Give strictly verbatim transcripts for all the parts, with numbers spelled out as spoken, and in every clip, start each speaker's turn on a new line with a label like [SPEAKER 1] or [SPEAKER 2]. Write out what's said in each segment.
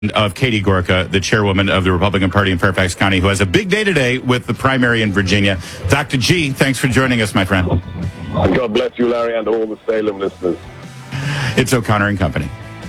[SPEAKER 1] of Katie Gorka, the chairwoman of the Republican Party in Fairfax County, who has a big day today with the primary in Virginia. Doctor G, thanks for joining us, my friend.
[SPEAKER 2] God bless you, Larry, and all the Salem listeners.
[SPEAKER 1] It's O'Connor and Company.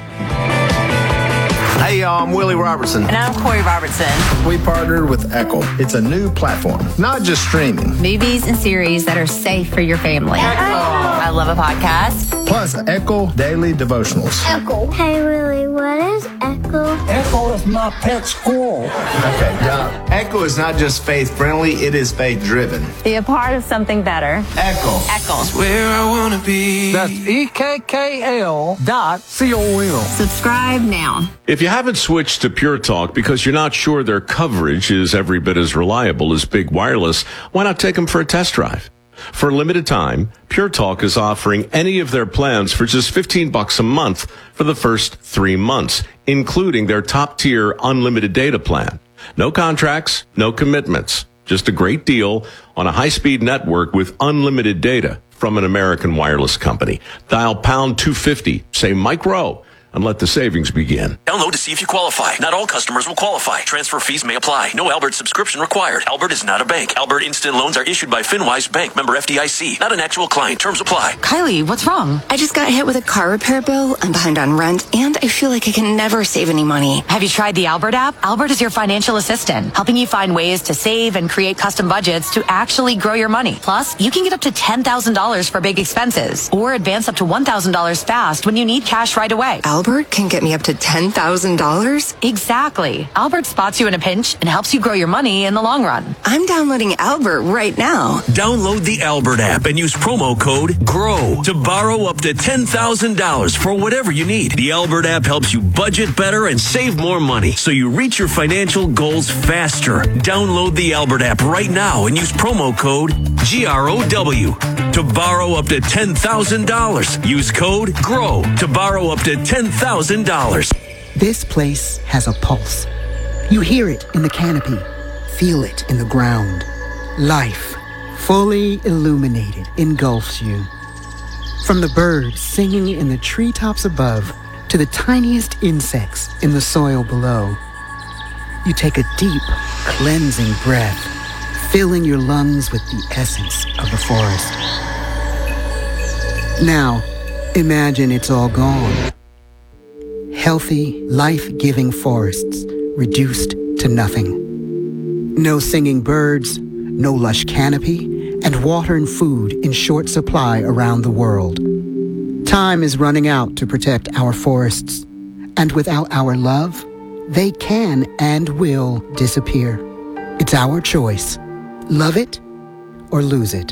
[SPEAKER 3] Hey, y'all, I'm Willie Robertson.
[SPEAKER 4] And I'm Corey Robertson.
[SPEAKER 3] We partnered with Echo. It's a new platform, not just streaming.
[SPEAKER 4] Movies and series that are safe for your family.
[SPEAKER 3] Echo.
[SPEAKER 4] I love a podcast.
[SPEAKER 3] Plus, Echo Daily Devotionals.
[SPEAKER 5] Echo. Hey, Willie, what is Echo?
[SPEAKER 6] Echo is my pet squirrel.
[SPEAKER 3] Okay, Doc. Echo is not just faith-friendly, it is faith-driven.
[SPEAKER 4] Be a part of something better.
[SPEAKER 3] Echo.
[SPEAKER 4] Echo.
[SPEAKER 7] It's where I want to be.
[SPEAKER 6] That's E K K L dot C O M.
[SPEAKER 4] Subscribe now.
[SPEAKER 8] If you haven't switched to Pure Talk because you're not sure their coverage is every bit as reliable as Big Wireless, why not take them for a test drive? For a limited time, Pure Talk is offering any of their plans for just fifteen bucks a month for the first three months, including their top-tier unlimited data plan. No contracts, no commitments, just a great deal on a high-speed network with unlimited data from an American wireless company. Dial pound two fifty, say Mike Rowe, and let the savings begin.
[SPEAKER 9] Download to see if you qualify. Not all customers will qualify. Transfer fees may apply. No Albert subscription required. Albert is not a bank. Albert Instant Loans are issued by FinWise Bank, member F D I C. Not an actual client. Terms apply.
[SPEAKER 10] Kylie, what's wrong? I just got hit with a car repair bill. I'm behind on rent, and I feel like I can never save any money.
[SPEAKER 11] Have you tried the Albert app? Albert is your financial assistant, helping you find ways to save and create custom budgets to actually grow your money. Plus, you can get up to ten thousand dollars for big expenses, or advance up to one thousand dollars fast when you need cash right away.
[SPEAKER 10] Albert can get me up to ten thousand dollars?
[SPEAKER 11] Exactly. Albert spots you in a pinch and helps you grow your money in the long run.
[SPEAKER 10] I'm downloading Albert right now.
[SPEAKER 9] Download the Albert app and use promo code GROW to borrow up to ten thousand dollars for whatever you need. The Albert app helps you budget better and save more money so you reach your financial goals faster. Download the Albert app right now and use promo code G R O W to borrow up to ten thousand dollars. Use code GROW to borrow up to ten thousand dollars.
[SPEAKER 12] This place has a pulse. You hear it in the canopy, feel it in the ground. Life, fully illuminated, engulfs you. From the birds singing in the treetops above to the tiniest insects in the soil below. You take a deep, cleansing breath, filling your lungs with the essence of the forest. Now, imagine it's all gone. Healthy, life-giving forests reduced to nothing. No singing birds, no lush canopy, and water and food in short supply around the world. Time is running out to protect our forests, and without our love, they can and will disappear. It's our choice. Love it or lose it.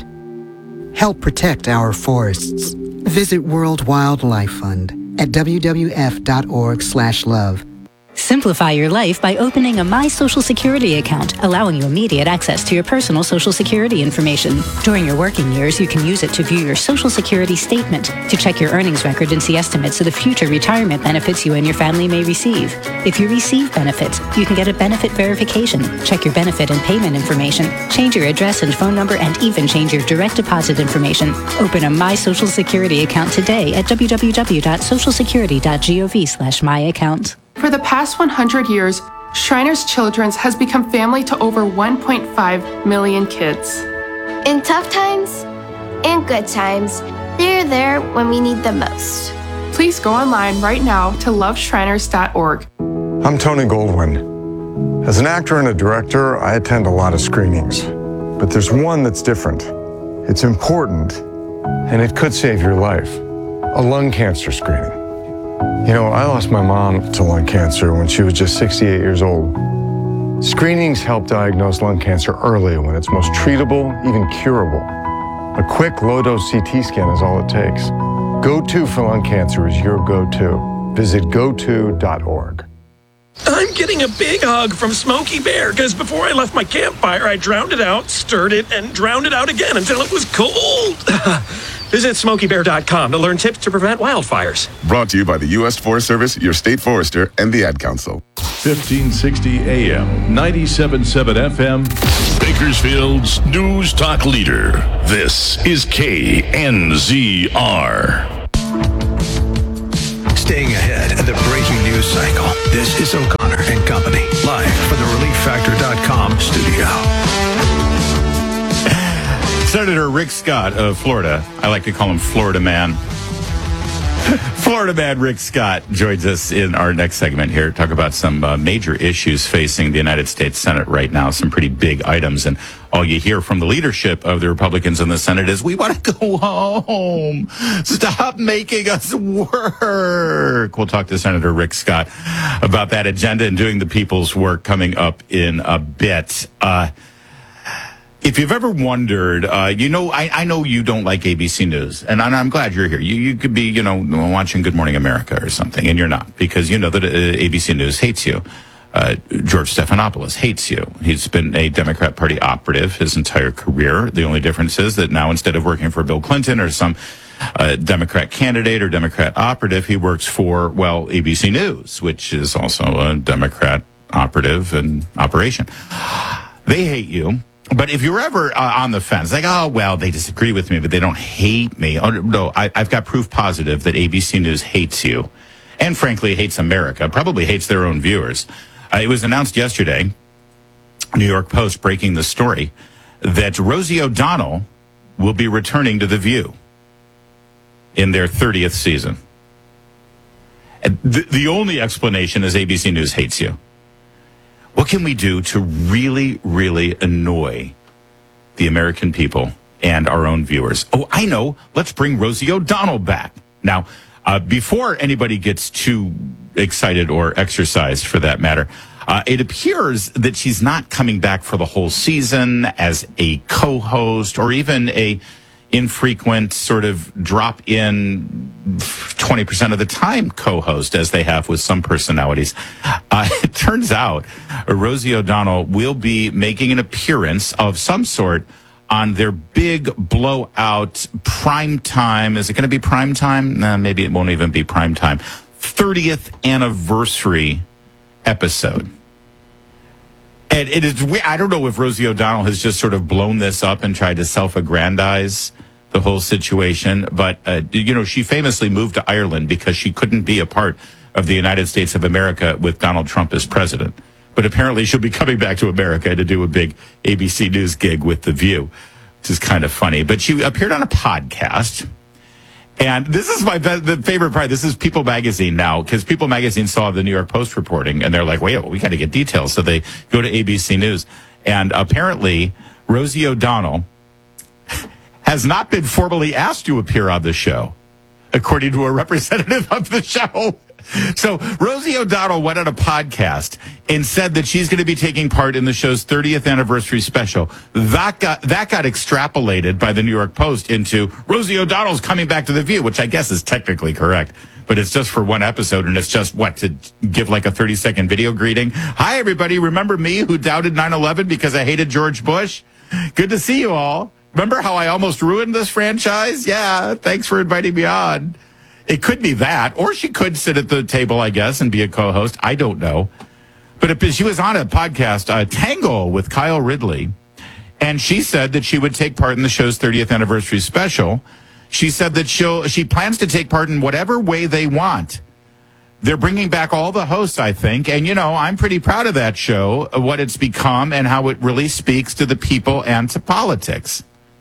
[SPEAKER 12] Help protect our forests. Visit World Wildlife Fund at w w f dot org slash love.
[SPEAKER 13] Simplify your life by opening a My Social Security account, allowing you immediate access to your personal Social Security information. During your working years, you can use it to view your Social Security statement, to check your earnings record and see estimates of the future retirement benefits you and your family may receive. If you receive benefits, you can get a benefit verification, check your benefit and payment information, change your address and phone number, and even change your direct deposit information. Open a My Social Security account today at w w w dot social security dot gov slash my account.
[SPEAKER 14] For the past one hundred years, Shriners Children's has become family to over one point five million kids.
[SPEAKER 5] In tough times and good times, they're there when we need them most.
[SPEAKER 14] Please go online right now to love shriners dot org.
[SPEAKER 15] I'm Tony Goldwyn. As an actor and a director, I attend a lot of screenings. But there's one that's different. It's important, and it could save your life. A lung cancer screening. You know, I lost my mom to lung cancer when she was just sixty-eight years old. Screenings help diagnose lung cancer early when it's most treatable, even curable. A quick low-dose C T scan is all it takes. Go To for lung cancer is your go-to. Visit go to dot org.
[SPEAKER 16] I'm getting a big hug from Smokey Bear because before I left my campfire, I drowned it out, stirred it, and drowned it out again until it was cold. Visit smokey bear dot com to learn tips to prevent wildfires.
[SPEAKER 17] Brought to you by the U S Forest Service, your state forester, and the Ad Council.
[SPEAKER 18] fifteen sixty A M, ninety-seven point seven F M, Bakersfield's news talk leader. This is K N Z R.
[SPEAKER 3] Staying ahead of the breaking news cycle.
[SPEAKER 19] This is O'Connor and Company, live from the relief factor dot com studio.
[SPEAKER 1] Senator Rick Scott of Florida, I like to call him Florida Man. Florida man Rick Scott joins us in our next segment here to talk about some uh, major issues facing the United States Senate right now, some pretty big items. And all you hear from the leadership of the Republicans in the Senate is, we want to go home. Stop making us work. We'll talk to Senator Rick Scott about that agenda and doing the people's work coming up in a bit. Uh, If you've ever wondered, uh, you know, I, I know you don't like A B C News, and I'm glad you're here. You, you could be, you know, watching Good Morning America or something, and you're not, because you know that uh, A B C News hates you. Uh, George Stephanopoulos hates you. He's been a Democrat Party operative his entire career. The only difference is that now, instead of working for Bill Clinton or some uh, Democrat candidate or Democrat operative, he works for, well, A B C News, which is also a Democrat operative and operation. They hate you. But if you're ever uh, on the fence, like, oh, well, they disagree with me, but they don't hate me. Oh, no, I, I've got proof positive that A B C News hates you and, frankly, hates America, probably hates their own viewers. Uh, it was announced yesterday, New York Post breaking the story, that Rosie O'Donnell will be returning to The View in their thirtieth season. And the, the only explanation is A B C News hates you. What can we do to really, really annoy the American people and our own viewers? Oh, I know. Let's bring Rosie O'Donnell back. Now, uh, before anybody gets too excited or exercised for that matter, uh, it appears that she's not coming back for the whole season as a co-host or even a infrequent sort of drop in twenty percent of the time co-host, as they have with some personalities. Uh, it turns out uh, Rosie O'Donnell will be making an appearance of some sort on their big blowout prime time. Is it going to be prime time? Nah, maybe it won't even be prime time. thirtieth anniversary episode. And it is, I don't know if Rosie O'Donnell has just sort of blown this up and tried to self-aggrandize the whole situation. But, uh, you know, she famously moved to Ireland because she couldn't be a part of the United States of America with Donald Trump as president. But apparently she'll be coming back to America to do a big A B C News gig with The View, which is kind of funny. But she appeared on a podcast. And this is my be- the favorite part. This is People Magazine now, because People Magazine saw the New York Post reporting, and they're like, wait, well, we got to get details. So they go to A B C News. And apparently, Rosie O'Donnell has not been formally asked to appear on the show, according to a representative of the show. So Rosie O'Donnell went on a podcast and said that she's going to be taking part in the show's thirtieth anniversary special. That got that got extrapolated by the New York Post into Rosie O'Donnell's coming back to The View, which I guess is technically correct. But it's just for one episode, and it's just, what, to give like a thirty-second video greeting? Hi, everybody. Remember me who doubted nine eleven because I hated George Bush? Good to see you all. Remember how I almost ruined this franchise? Yeah, thanks for inviting me on. It could be that, or she could sit at the table, I guess, and be a co-host. I don't know. But if she was on a podcast, uh, Tangle with Kyle Ridley, and she said that she would take part in the show's thirtieth anniversary special. She said that she'll she plans to take part in whatever way they want. They're bringing back all the hosts, I think, and, you know, I'm pretty proud of that show, what it's become and how it really speaks to the people and to politics.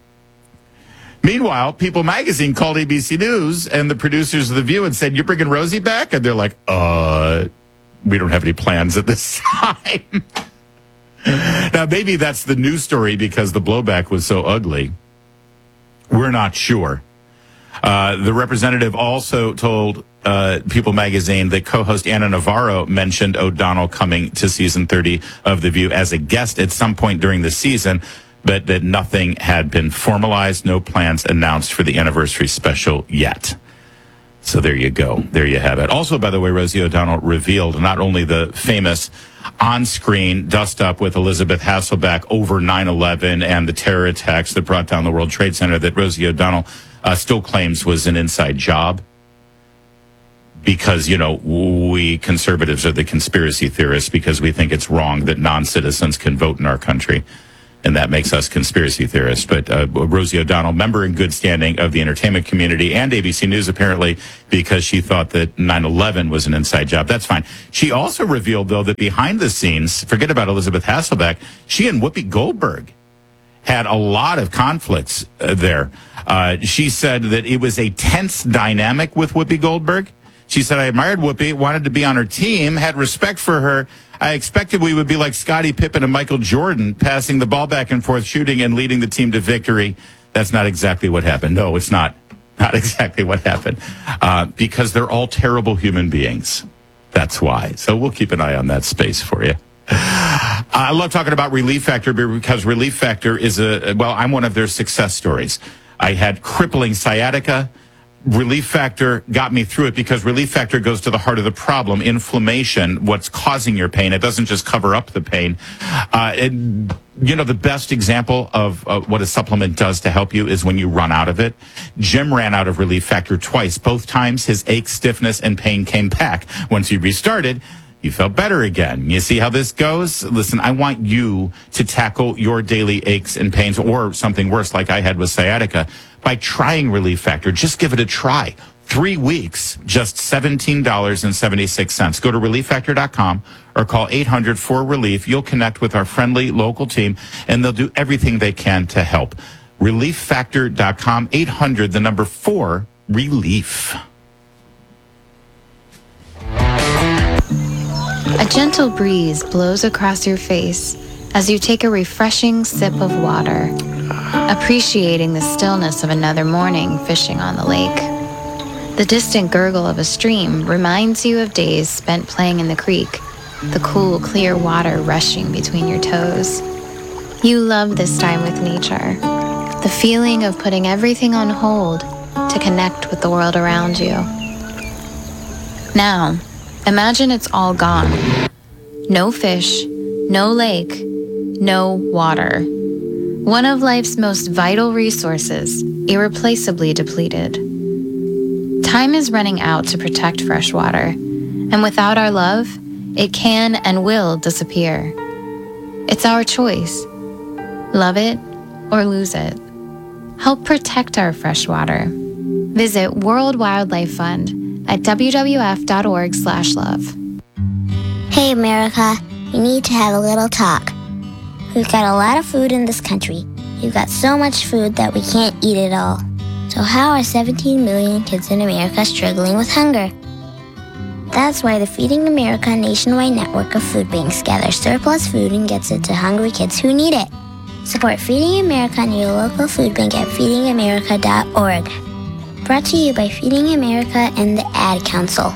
[SPEAKER 1] Meanwhile, People Magazine called A B C News and the producers of The View and said, you're bringing Rosie back? And they're like, uh, we don't have any plans at this time. Now, maybe that's the news story because the blowback was so ugly. We're not sure. Uh, the representative also told uh, People Magazine that co-host Anna Navarro mentioned O'Donnell coming to season thirty of The View as a guest at some point during the season, but that nothing had been formalized, no plans announced for the anniversary special yet. So there you go. There you have it. Also, by the way, Rosie O'Donnell revealed not only the famous on-screen dust-up with Elizabeth Hasselbeck over nine eleven and the terror attacks that brought down the World Trade Center that Rosie O'Donnell uh, still claims was an inside job because, you know, we conservatives are the conspiracy theorists because we think it's wrong that non-citizens can vote in our country. and that makes us conspiracy theorists. But uh, Rosie O'Donnell, member in good standing of the entertainment community and A B C News, apparently, because she thought that nine eleven was an inside job. That's fine. She also revealed, though, that behind the scenes, forget about Elizabeth Hasselbeck, she and Whoopi Goldberg had a lot of conflicts uh, there. Uh, she said that it was a tense dynamic with Whoopi Goldberg. She said, I admired Whoopi, wanted to be on her team, had respect for her. I expected we would be like Scottie Pippen and Michael Jordan, passing the ball back and forth, shooting and leading the team to victory. That's not exactly what happened. No, it's not. Not exactly what happened. Uh, because they're all terrible human beings. That's why. So we'll keep an eye on that space for you. I love talking about Relief Factor because Relief Factor is a, well, I'm one of their success stories. I had crippling sciatica. Relief Factor got me through it because Relief Factor goes to the heart of the problem, inflammation, what's causing your pain. It doesn't just cover up the pain. Uh, it, you know, the best example of uh, what a supplement does to help you is when you run out of it. Jim ran out of Relief Factor twice. Both times his ache, stiffness, and pain came back. Once he restarted, you felt better again. You see how this goes? Listen, I want you to tackle your daily aches and pains or something worse like I had with sciatica by trying Relief Factor. Just give it a try. Three weeks, just seventeen dollars and seventy-six cents. Go to relief factor dot com or call eight hundred four relief. You'll connect with our friendly local team, and they'll do everything they can to help. relief factor dot com, eight hundred, the number four, relief.
[SPEAKER 20] A gentle breeze blows across your face as you take a refreshing sip of water, appreciating the stillness of another morning fishing on the lake. The distant gurgle of a stream reminds you of days spent playing in the creek, the cool, clear water rushing between your toes. You love this time with nature, the feeling of putting everything on hold to connect with the world around you. Now, imagine it's all gone. No fish, no lake, no water. One of life's most vital resources, irreplaceably depleted. Time is running out to protect fresh water, and without our love, it can and will disappear. It's our choice. Love it or lose it. Help protect our fresh water. Visit World Wildlife Fund at w w f dot org slash love.
[SPEAKER 21] Hey America, we need to have a little talk. We've got a lot of food in this country. We've got so much food that we can't eat it all. So how are seventeen million kids in America struggling with hunger? That's why the Feeding America nationwide network of food banks gathers surplus food and gets it to hungry kids who need it. Support Feeding America and your local food bank at feeding america dot org. Brought to you by Feeding America and the Ad Council.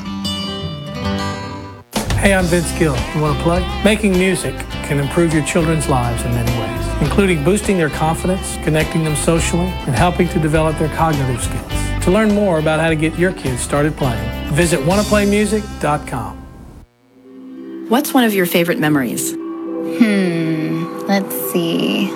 [SPEAKER 6] Hey, I'm Vince Gill. You want to plug? Making music can improve your children's lives in many ways, including boosting their confidence, connecting them socially, and helping to develop their cognitive skills. To learn more about how to get your kids started playing, visit wanna play music dot com.
[SPEAKER 22] What's one of your favorite memories?
[SPEAKER 20] Hmm, let's see.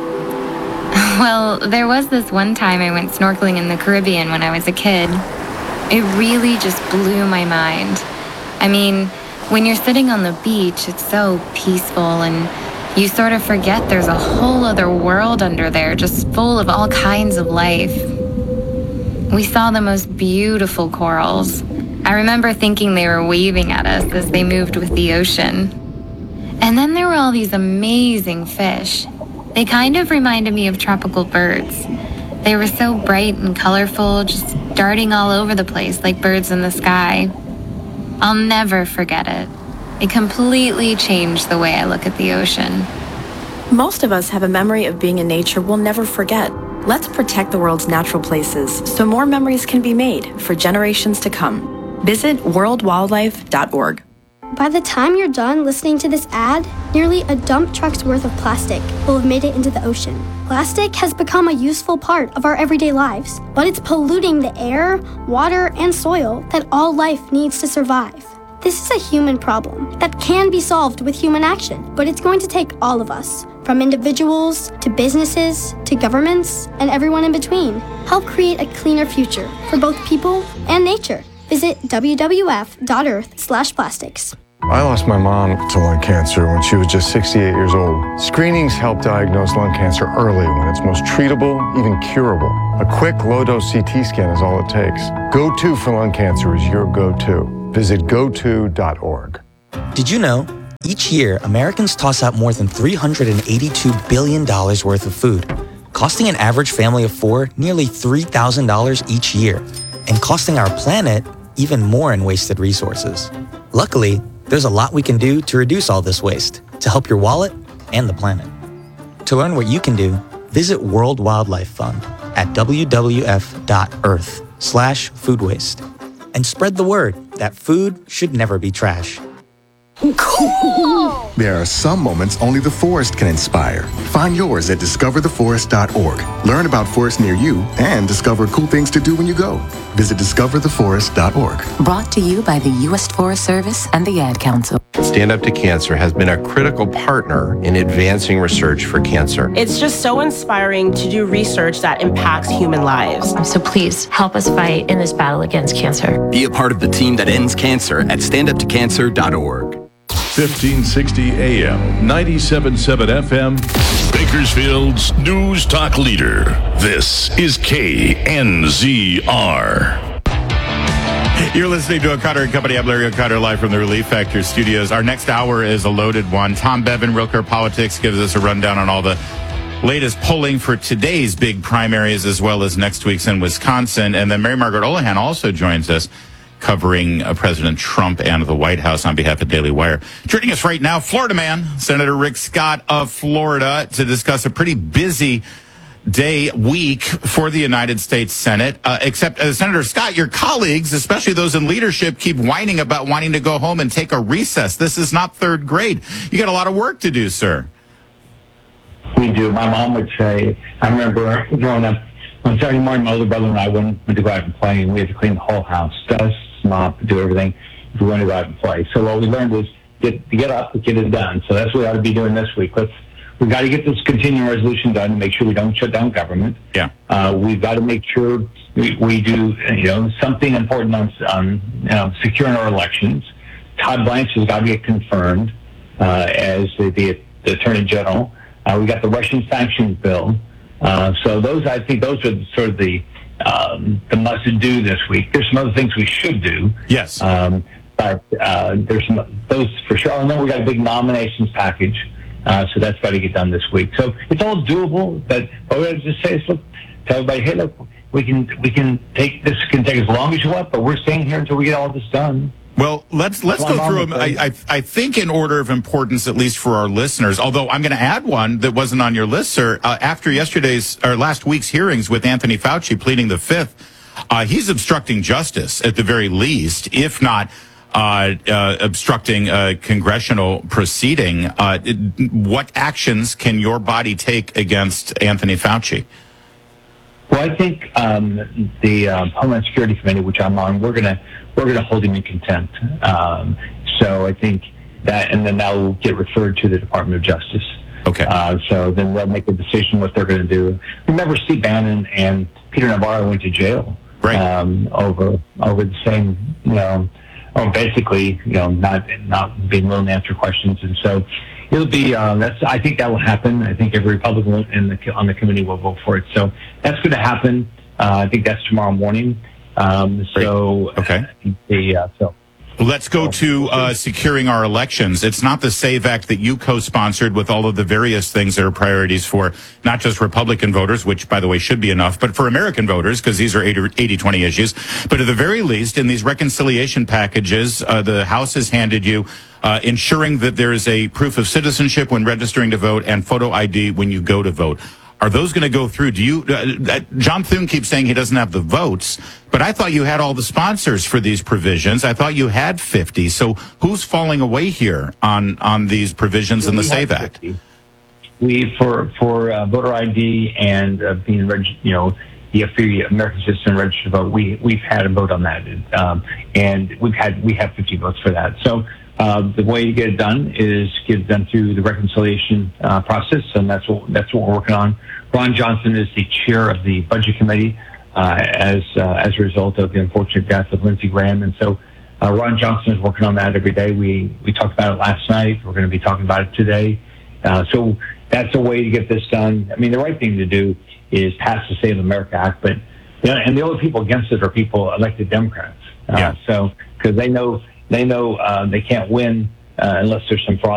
[SPEAKER 20] Well, there was this one time I went snorkeling in the Caribbean when I was a kid. It really just blew my mind. I mean, when you're sitting on the beach, it's so peaceful and you sort of forget there's a whole other world under there just full of all kinds of life. We saw the most beautiful corals. I remember thinking they were waving at us as they moved with the ocean. And then there were all these amazing fish. They kind of reminded me of tropical birds. They were so bright and colorful, just darting all over the place like birds in the sky. I'll never forget it. It completely changed the way I look at the ocean.
[SPEAKER 22] Most of us have a memory of being in nature we'll never forget. Let's protect the world's natural places so more memories can be made for generations to come. Visit world wildlife dot org.
[SPEAKER 23] By the time you're done listening to this ad, nearly a dump truck's worth of plastic will have made it into the ocean. Plastic has become a useful part of our everyday lives, but it's polluting the air, water, and soil that all life needs to survive. This is a human problem that can be solved with human action, but it's going to take all of us, from individuals to businesses to governments and everyone in between. Help create a cleaner future for both people and nature. Visit w w f dot earth slash plastics.
[SPEAKER 15] I lost my mom to lung cancer when she was just sixty-eight years old. Screenings help diagnose lung cancer early when it's most treatable, even curable. A quick low-dose C T scan is all it takes. Go-To for lung cancer is your go-to. Visit go to dot org.
[SPEAKER 2] Did you know? Each year, Americans toss out more than three hundred eighty-two billion dollars worth of food, costing an average family of four nearly three thousand dollars each year, and costing our planet even more in wasted resources. Luckily, there's a lot we can do to reduce all this waste, to help your wallet and the planet. To learn what you can do, visit World Wildlife Fund at w w f dot earth slash food waste and spread the word that food should never be trash.
[SPEAKER 4] Cool! There are some moments only the forest can inspire. Find yours at discover the forest dot org. Learn about forests near you and discover cool things to do when you go. Visit discover the forest dot org.
[SPEAKER 11] Brought to you by the U S Forest Service and the Ad Council.
[SPEAKER 7] Stand Up to Cancer has been a critical partner in advancing research for cancer.
[SPEAKER 24] It's just so inspiring to do research that impacts human lives.
[SPEAKER 25] So please help us fight in this battle against cancer.
[SPEAKER 26] Be a part of the team that ends cancer at stand up to cancer dot org.
[SPEAKER 18] fifteen sixty A M, ninety-seven point seven F M, Bakersfield's News Talk Leader. This is K N Z R.
[SPEAKER 1] You're listening to O'Connor and Company. I'm Larry O'Connor, live from the Relief Factor studios. Our next hour is a loaded one. Tom Bevan, Real Clear Politics, gives us a rundown on all the latest polling for today's big primaries as well as next week's in Wisconsin. And then Mary Margaret Olohan also joins us, covering uh, President Trump and the White House on behalf of Daily Wire. Joining us right now, Florida man, Senator Rick Scott of Florida, to discuss a pretty busy day, week for the United States Senate. Uh, except, uh, Senator Scott, your colleagues, especially those in leadership, keep whining about wanting to go home and take a recess. This is not third grade. You got a lot of work to do, sir.
[SPEAKER 27] We do. My mom would say, I remember growing up, on Saturday morning, my older brother and I went, went to go out and play, and we had to clean the whole house, dust, mop, do everything if we wanted to go out and play. So what we learned was get get up, get it done. So that's what we ought to be doing this week. Let's we've got to get this continuing resolution done and make sure we don't shut down government.
[SPEAKER 1] Yeah.
[SPEAKER 27] Uh, we've got to make sure we, we do you know something important on on you know, securing our elections. Todd Blanche has got to get confirmed uh, as the, the, the Attorney General. Uh, we got the Russian sanctions bill. Uh, so those, I think, those are sort of the um, the must-do this week. There's some other things we should do.
[SPEAKER 1] Yes.
[SPEAKER 27] Um, but uh, there's some those for sure. And then we got a big nominations package, uh, so that's got to get done this week. So it's all doable. But what we just say is, look, tell everybody, hey, look, we can we can take this can take as long as you want, but we're staying here until we get all this done.
[SPEAKER 1] Well, let's let's go through them. I, I I think in order of importance, at least for our listeners. Although I'm going to add one that wasn't on your list, sir. Uh, after yesterday's or last week's hearings with Anthony Fauci pleading the fifth, uh, he's obstructing justice at the very least, if not uh, uh, obstructing a congressional proceeding. Uh, what actions can your body take against Anthony Fauci?
[SPEAKER 27] Well, I think um, the um, Homeland Security Committee, which I'm on, we're gonna we're gonna hold him in contempt. Um, so I think that, and then that will get referred to the Department of Justice.
[SPEAKER 1] Okay.
[SPEAKER 27] Uh, so then they'll make a decision what they're going to do. Remember, Steve Bannon and Peter Navarro went to jail
[SPEAKER 1] right.
[SPEAKER 27] um, over over the same, you know, or basically, you know, not not being willing to answer questions, and so. It'll be. Uh, that's. I think that will happen. I think every Republican in the, on the committee will vote for it. So that's going to happen. Uh, I think that's tomorrow morning. Um, so
[SPEAKER 1] okay.
[SPEAKER 27] Uh, the uh, so.
[SPEAKER 1] Let's go to uh, securing our elections. It's not the SAVE Act that you co-sponsored with all of the various things that are priorities for not just Republican voters, which, by the way, should be enough, but for American voters, because these are eighty twenty issues. But at the very least, in these reconciliation packages, uh, the House has handed you uh, ensuring that there is a proof of citizenship when registering to vote and photo I D when you go to vote. Are those going to go through? Do you? Uh, John Thune keeps saying he doesn't have the votes, but I thought you had all the sponsors for these provisions. I thought you had fifty. So who's falling away here on on these provisions in the SAVE Act?
[SPEAKER 27] We for for uh, voter I D and uh, being reg- you know the American citizen registered to vote. We we've had a vote on that, um, and we've had we have fifty votes for that. So. Uh, the way to get it done is get it done through the reconciliation uh, process, and that's what that's what we're working on. Ron Johnson is the chair of the Budget Committee uh, as uh, as a result of the unfortunate death of Lindsey Graham, and so Uh, Ron Johnson is working on that every day. We we talked about it last night. We're going to be talking about it today. Uh, so that's a way to get this done. I mean, the right thing to do is pass the Save America Act, but you know, and the only people against it are people elected Democrats. Uh,
[SPEAKER 1] Yeah.
[SPEAKER 27] So because they know they know uh, they can't win uh, unless there's some fraud.